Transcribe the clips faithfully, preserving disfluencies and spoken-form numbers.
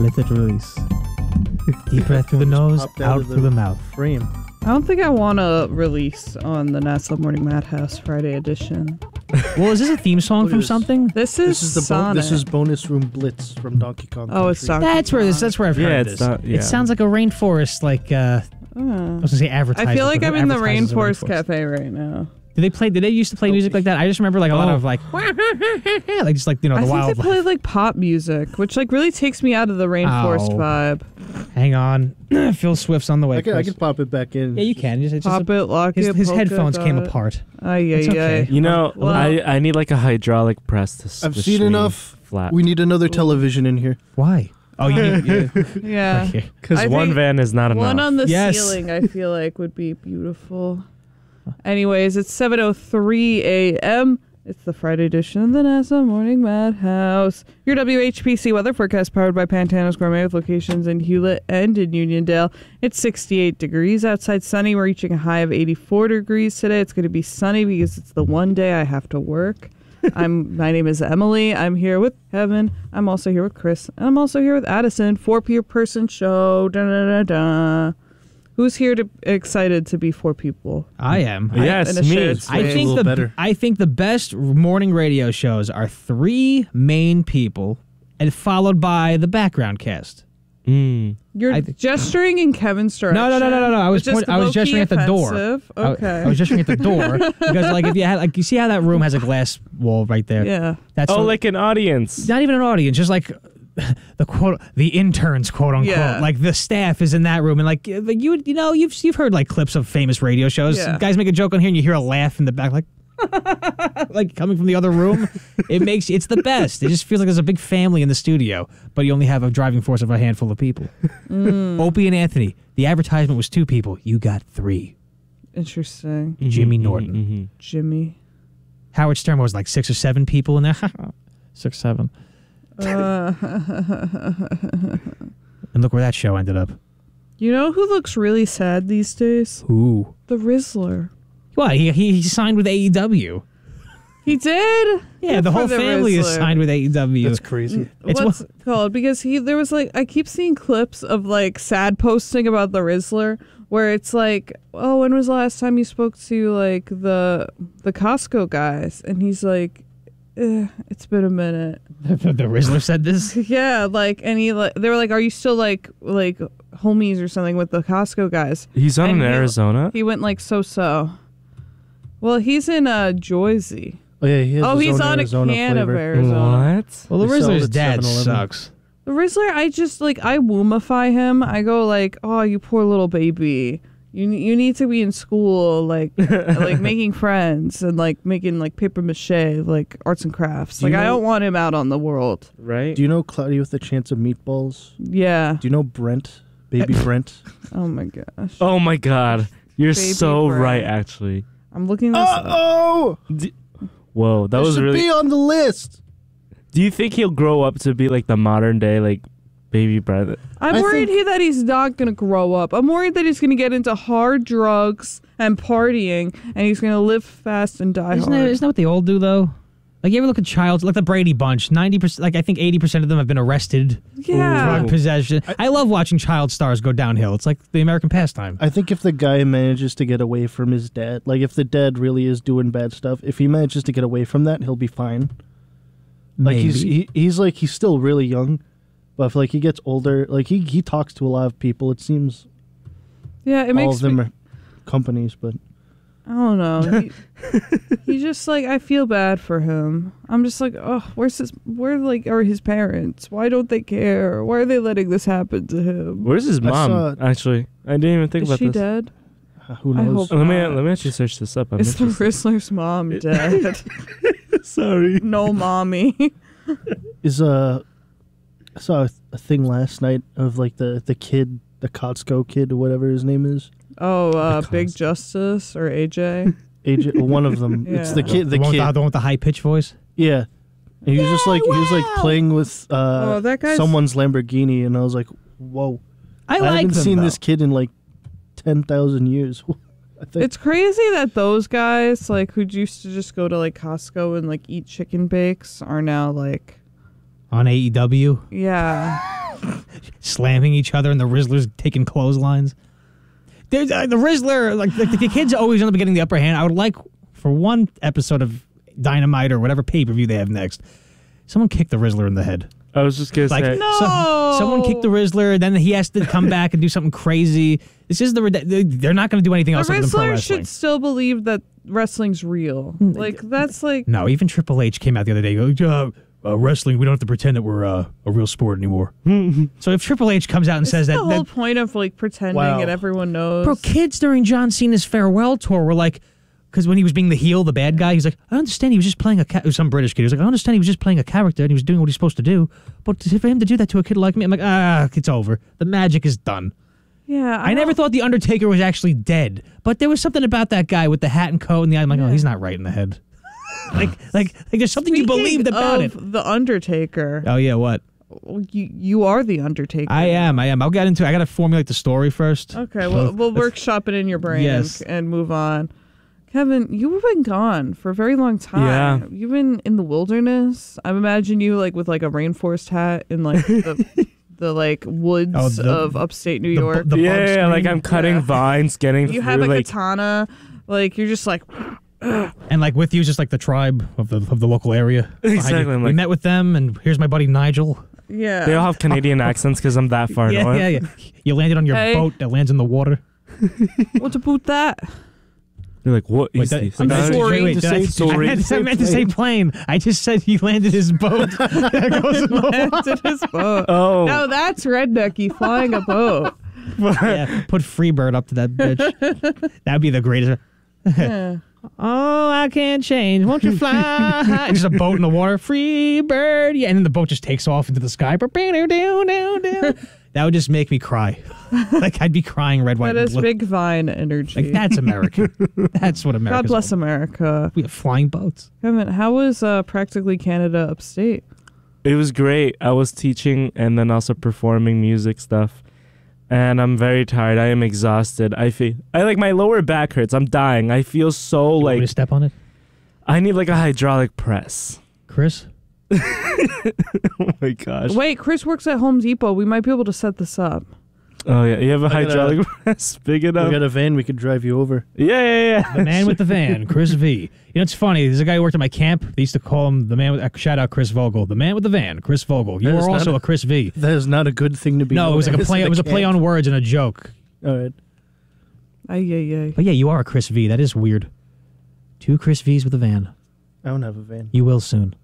Let it release. Deep breath through the nose, Popped out of through the mouth. Frame. I don't think I want to release on the NASA Morning Madhouse Friday edition. Well, is this a theme song Look at from this. something? This is This is the bo- Sonic. this is bonus room Blitz from Donkey Kong. Oh, it's Country. Donkey That's where this. That's where I've Yeah, heard it's this. not- yeah. It sounds like a rainforest, like uh, I Oh. was gonna say advertising. I feel like but I'm who in the advertises a Rainforest Cafe right now. Did they play? Did they used to play music like that? I just remember like a lot Oh. of like, like just like you know I the think wild. they play like pop music, which like really takes me out of the Rainforest Ow. vibe. Hang on, Phil Swift's on the way. I can, I Chris. can pop it back in. Yeah, you can. Just, it's just Pop it, lock his it. his polka headphones came dot. apart. Ay, It's ay, okay. ay. You know, Well- I, I need like a hydraulic press to I've switch seen me enough. flat. We need another television in here. Why? Oh, you need yeah. Yeah. Right here. Because I one think van is not enough. One on the Yes. ceiling, I feel like, would be beautiful. Anyways, it's seven oh three a.m. It's the Friday edition of the NASA Morning Madhouse. Your W H P C weather forecast powered by Pantana's Gourmet with locations in Hewlett and in Uniondale. It's sixty-eight degrees outside, sunny. We're reaching a high of eighty-four degrees today. It's going to be sunny because it's the one day I have to work. I'm. My name is Emily. I'm here with Kevin. I'm also here with Chris. And I'm also here with Addison. Four person show. Da da da da. Who's here to excited to be four people? I am. Yes, in a me. shared It's I space. a think little the better. I think the best morning radio shows are three main people, and followed by the background cast. Mm. You're I think- gesturing in Kevin's direction. No, no, no, no, no, no. I was which is point, I was low-key gesturing at the door. offensive. I- Okay. I, was gesturing at the door because, like, if you had, like, you see how that room has a glass wall right there. yeah. That's Oh, what- like an audience. not even an audience, just like the quote, the interns, quote unquote. Yeah. Like the staff is in that room, and like, like you, you know, you've you've heard like clips of famous radio shows. Yeah. Guys make a joke on here, and you hear a laugh in the back, like, like coming from the other room. It makes it's the best. It just feels like there's a big family in the studio, but you only have a driving force of a handful of people. Mm, Opie and Anthony. The advertisement was two people. You got three. interesting. Jimmy Mhm, Norton. mhm, mhm. Jimmy. Howard Stern was like six or seven people in there. Six, seven. Uh, And look where that show ended up. you know who looks really sad these days? Ooh. The Rizzler. What? He, he, he signed with A E W. He did? Yeah, Good the for whole the family is Rizzler. signed with A E W. That's crazy. It's What's it called? Because he there was like I keep seeing clips of like sad posting about the Rizzler where it's like, oh, when was the last time you spoke to like the the Costco guys? And he's like, eh, it's been a minute. the, the Rizzler said this. Yeah, like and he like they were like, are you still like like homies or something with the Costco guys? He's on And in he- Arizona. He went like so so. Well, he's in uh Jersey. Oh yeah, he has Oh, his he's own on Arizona a can flavor. of Arizona. What? Well, the They sell it Rizzler's at dad seven eleven. sucks. The Rizzler, I just like I woomify him. I go like, oh, you poor little baby. You you need to be in school, like like making friends and like making like paper mache, like arts and crafts. Do you Like I know- don't want him out on the world. Right? Do you know Cloudy with a Chance of Meatballs? Yeah. Do you know Brent? Baby Brent? Oh my gosh. Oh my God. You're Baby so Brent. right, actually. I'm looking this up. Oh! Whoa, that That was should really. be on the list. Do you think he'll grow up to be like the modern day, like Baby Brent? I'm I worried think- he, that he's not gonna grow up. I'm worried that he's gonna get into hard drugs and partying, and he's gonna live fast and die Isn't hard. that, isn't that what they all do though? Like you ever look at child, like the Brady Bunch, ninety percent, like I think eighty percent of them have been arrested. yeah. Drug possession. I, love watching child stars go downhill. It's like the American pastime. I think if the guy manages to get away from his dad, like if the dad really is doing bad stuff, if he manages to get away from that, he'll be fine. Like Maybe. he's he, he's like he's still really young, but if like he gets older, like he he talks to a lot of people. It seems Yeah, it all makes of them me. are companies, but I don't know. He, he just like I feel bad for him. I'm just like, oh, where's his? Where like are his parents? Why don't they care? Why are they letting this happen to him? Where's his I mom? saw- Actually, I didn't even think Is about she this. dead? uh, who I knows? hope- Let me Uh, let me actually search this up. I'm Is the interested. Rizzler's mom dead? Sorry. No, mommy. Is uh, I saw a, a thing last night of like the the kid, the Kotsko kid or whatever his name is. Oh, uh, The Big cost. Justice or A J? A J, one of them. It's the Yeah. kid. The one, with kid. the, the one with the high pitched voice. Yeah. And he was just like he was like playing with uh Oh, that guy's- someone's Lamborghini, and I was like, whoa. I I like haven't them, seen though. this kid in like ten thousand years. I think It's crazy that those guys, like, who used to just go to like Costco and like eat chicken bakes, are now like, on A E W. yeah, slamming each other, and the Rizzler's taking clotheslines. There's uh, the Rizzler, like the, the kids always end up getting the upper hand. I would like for one episode of Dynamite or whatever pay per view they have next, someone kick the Rizzler in the head. I was just gonna Like say. No. so- someone kick the Rizzler, then he has to come back and do something crazy. This is the they're not going to do anything The else other than pro Rizzler wrestling. should still believe that wrestling's real. Like that's like No, even Triple H came out the other day. Go, uh, uh, wrestling, we don't have to pretend that we're uh, a real sport anymore. So if Triple H comes out and says the that, whole that point of like pretending Wow. and everyone knows. bro, kids during John Cena's farewell tour were like, because when he was being the heel, the bad guy, he's like, I understand he was just playing a ca-, some British kid. He was like, I understand he was just playing a character and he was doing what he's supposed to do. But to- for him to do that to a kid like me, I'm like, ah, it's over. The magic is done. yeah, I, never don't- thought the Undertaker was actually dead, but there was something about that guy with the hat and coat and the eye. I'm like, oh, he's not right in the head. like, like, like, there's something you Speaking believed about of it. The Undertaker. Oh yeah, what? You you are the Undertaker. I am, I am. I'll get into it. I got to formulate the story first. Okay, well, we'll workshop it in your brain Yes. and, and move on. Kevin, you've been gone for a very long time. Yeah. You've been in the wilderness. I imagine you like with like a rainforest hat in like the, the like woods Oh, the- of upstate New the bu- York. the yeah, bug yeah, like screen. I'm cutting Yeah. vines, getting you through have a like katana. Like you're just like And like with you, is just like the tribe of the of the local area. Behind you. Exactly, I'm We like- met with them, and here's my buddy Nigel. yeah. they all have Canadian accents because I'm that far yeah, north. yeah, yeah. You landed on your Hey. boat that lands in the water. What about that? They're like, what Wait, is that- this? I'm I'm sorry. sorry. Wait, wait, To did say I, sorry. I, meant, I meant to say plane. I just said he landed his boat. that goes in the water. Landed his boat. Oh, No, that's rednecky flying a boat. Yeah, put Freebird up to that bitch. That'd be the greatest. Yeah. Oh, I can't change. Won't you fly? And just a boat in the water. Free bird. Yeah, and then the boat just takes off into the sky. That would just make me cry. Like I'd be crying red, white, That and is blue. big Vine energy. Like that's America. That's what America. God bless America. We have flying boats. Kevin, how was uh, Practically Canada upstate? it was great. I was teaching and then also performing music stuff. And I'm very tired. I am exhausted. I feel I like my lower back hurts. I'm dying. I feel so Want me like to step on it, I need like a hydraulic press. Chris. Oh my gosh. Wait, Chris works at Home Depot. We might be able to set this up. Oh yeah, you have a I got a- hydraulic press big We enough. got a van. We could drive you over. Yeah, yeah, yeah. The man with the van, Chris V. You know, it's funny. There's a guy who worked at my camp. They used to call him the man with. Uh, shout out Chris Vogel, the man with the van, Chris Vogel. You That is are not also a- a Chris V. That is not a good thing to be. No, it was like a known play. as It was a in the play camp. on words and a joke. All right. Ay, ay, ay. But yeah, you are a Chris V. That is weird. Two Chris V's with a van. I don't have a van. You will soon.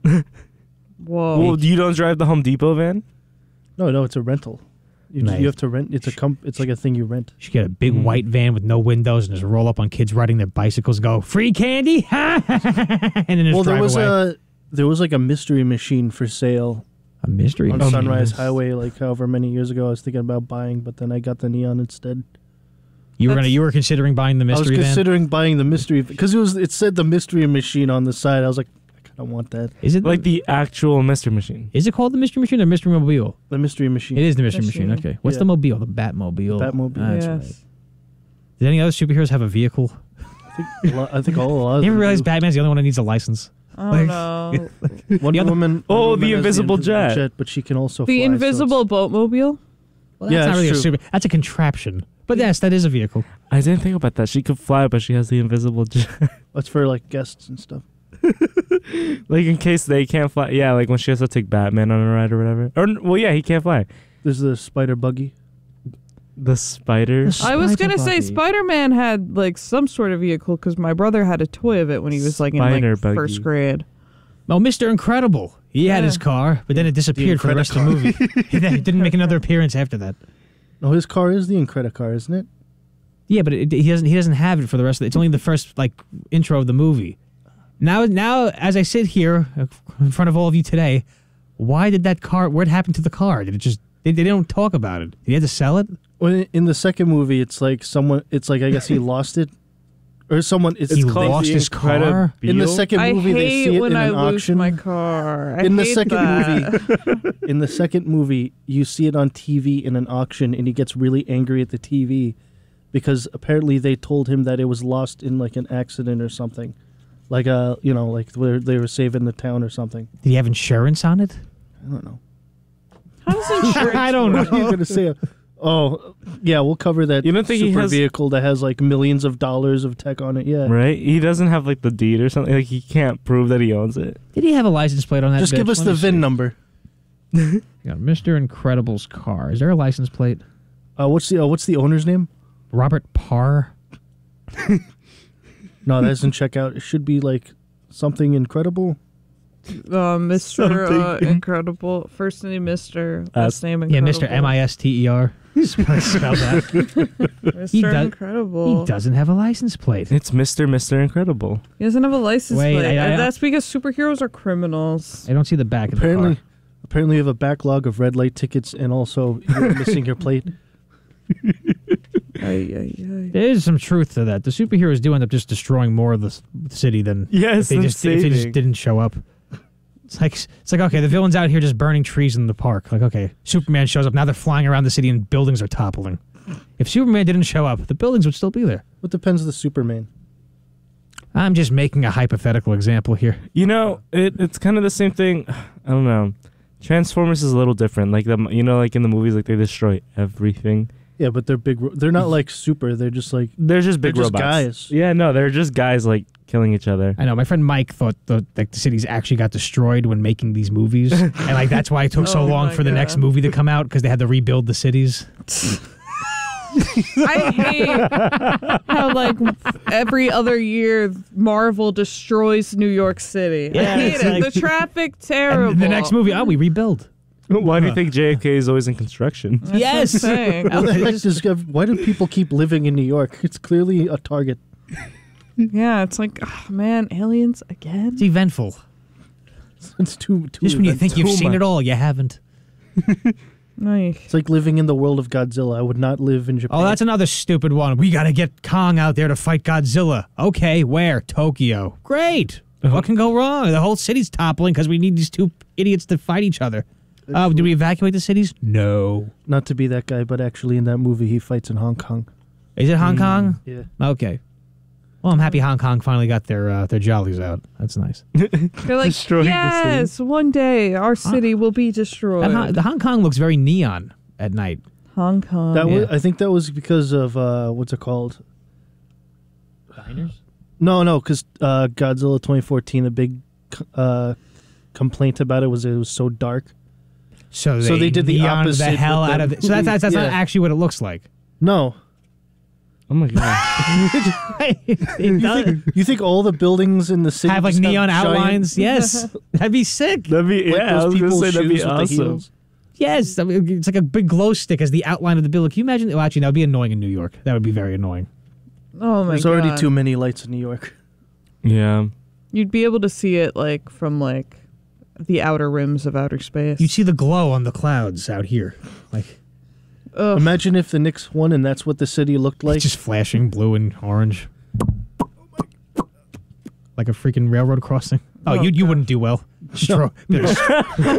Whoa. Well, you don't drive the Home Depot van? No, no, it's a rental. You, Nice. you have to rent. It's a comp. It's like a thing you rent. You should get a big Mm. white van with no windows and just roll up on kids riding their bicycles. Go free candy, and then just Well, there drive was away. a there was like a mystery machine for sale a mystery on machine. Sunrise Highway, like however many years ago. I was thinking about buying, but then I got the neon instead. You were gonna. That's- You were considering buying the I was mystery van. considering buying the mystery because it was it said the mystery machine on the side. I was like, I kind of want that. Is it Like the actual mystery machine. Is it called the mystery machine or mystery mobile? The mystery machine. It is the mystery machine. Machine. Okay. What's Yeah. the mobile? The Batmobile. Batmobile. That's yes. right. Did any other superheroes have a vehicle? I think, a lot, I think all a lot of You ever them realize do. Batman's the only one that needs a license? Oh Like- no. Wonder The other- Woman. Oh, Wonder the Woman has invisible jet. but she can also The fly, so invisible it's- boatmobile? Well, that's Yeah, not it's really a true. super. That's a contraption. But yes, that is a vehicle. I didn't think about that. She could fly, but she has the invisible jet. That's for like guests and stuff. Like in case they can't fly. Yeah, like when she has to take Batman on a ride or whatever. Or well, yeah, he can't fly. There's the spider buggy. The spider. The I was Spider gonna say buggy. Spider-Man had like some sort of vehicle because my brother had a toy of it when he was like in Spider like buggy. first grade. Oh, Mister Incredible. He had Yeah. his car, but then it disappeared for the rest of the movie. It didn't make another appearance after that. No, his car is the Incredicar, isn't it? Yeah, but it, he doesn't. He doesn't have it for the rest of it. It's only the first like intro of the movie. Now, now, as I sit here in front of all of you today, why did that car? What happened to the car? Did it just? They, they don't talk about it. He had to sell it. When in the second movie, it's like someone. It's like I guess he lost it, or someone. It's, He It's called lost the his car? in the Incredible. second I movie. They hate see it when in I an lose auction. my car. I in the hate second that. movie, in the second movie, you see it on T V in an auction, and he gets really angry at the T V because apparently they told him that it was lost in like an accident or something, like a you know like where they were saving the town or something. Did he have insurance on it? I don't know. How license insurance? I don't What are you know. gonna say? Oh, yeah, we'll cover that. You don't think he super has- vehicle that has like millions of dollars of tech on it? Yeah. Right? He doesn't have like the deed or something. Like he can't prove that he owns it. Did he have a license plate on that? Just bitch? give us Let the me V I N see. number. You got Mister Incredible's car. Is there a license plate? Uh, what's the uh, what's the owner's name? Robert Parr. No, that doesn't check out. It should be like something incredible. Uh, Mister Uh, Something. Incredible. First name Mister Uh, Last name Yeah, Incredible. Mister M I S T E R. Spell that. Mister does- Incredible. He doesn't have a license plate. It's Mister Mister Incredible. He doesn't have a license Wait, plate. I- I- and that's because superheroes are criminals. I don't see the back of Apparently, the car. apparently, you have a backlog of red light tickets, and also you're missing your plate. Ay, ay, ay. There is some truth to that. The superheroes do end up just destroying more of the s- city than Yes, if they than just if they just saving. didn't show up. It's like it's like okay, the villain's out here just burning trees in the park. Like okay, Superman shows up. Now they're flying around the city and buildings are toppling. If Superman didn't show up, the buildings would still be there. What depends on the Superman? I'm just making a hypothetical example here. You know, it, it's kind of the same thing. I don't know. Transformers is a little different. Like the you know, like in the movies, like they destroy everything. Yeah, but they're big. Ro- they're not like super. They're just like They're just big They're just robots. guys. Yeah, no, they're just guys like killing each other. I know my friend Mike thought the like the cities actually got destroyed when making these movies, and like that's why it took so Oh long my for the next God. movie to come out because they had to rebuild the cities. I hate how like every other year Marvel destroys New York City. Yeah, I hate it's it. like- the traffic terrible. And the next movie, oh, we rebuild. Why do you think J F K is always in construction? That's Yes. what I'm saying. what the heck does, why do people keep living in New York? It's clearly a target. Yeah, it's like, oh, man, aliens again. It's eventful. It's too too. Just when you event- think you've too seen much. it all, you haven't. Ay. It's like living in the world of Godzilla. I would not live in Japan. Oh, that's another stupid one. We got to get Kong out there to fight Godzilla. Okay, where? Tokyo. Great. What can go wrong? The whole city's toppling because we need these two idiots to fight each other. Oh, did we evacuate the cities? No. Not to be that guy, but actually in that movie he fights in Hong Kong. Is it Hong Kong? Yeah. Okay. Well, I'm happy Hong Kong finally got their uh, their jollies out. That's nice. They're like, Destroying the city. yes, one day our city will be destroyed. That Hon- the Hong Kong looks very neon at night. Hong Kong. That was, yeah. I think that was because of uh, what's it called? Diners? No, no, because uh, Godzilla twenty fourteen. The big uh, complaint about it was it was so dark. So they, So they did the neoned opposite the hell with out the of it. So that's, that's, that's not movie. Yeah. actually what it looks like. No, Oh my god. it does you think all the buildings in the city have like just neon giant- outlines. Yes. That'd be sick. That'd be like yeah. I those was gonna people's say that'd shoes be with the awesome. heels? Yes. I mean, it's like a big glow stick as the outline of the building. Can you imagine? Well, actually, that would be annoying in New York. That would be very annoying. oh my There's god. already too many lights in New York. Yeah. You'd be able to see it like from like the outer rims of outer space. You'd see the glow on the clouds out here. Like, Ugh. Imagine if the Knicks won and that's what the city looked like. it's just flashing blue and orange. Like a freaking railroad crossing. Oh, Oh, you you God. wouldn't do well. Stro-